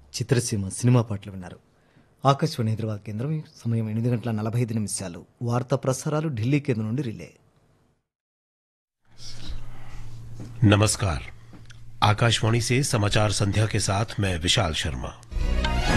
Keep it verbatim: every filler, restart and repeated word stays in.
చిత్రసీమ cinema పాటలు విన్నారు. ఆకాశవాణి హైదరాబాద్ కేంద్రం సమయం ఎనిమిది గంటల నలభై ఐదు నిమిషాలు. వార్తా ప్రసారాలు ఢిల్లీ కేంద్రం నుండి రిలే. नमस्कार। आकाशवाणी से समाचार संध्या के साथ मैं विशाल शर्मा।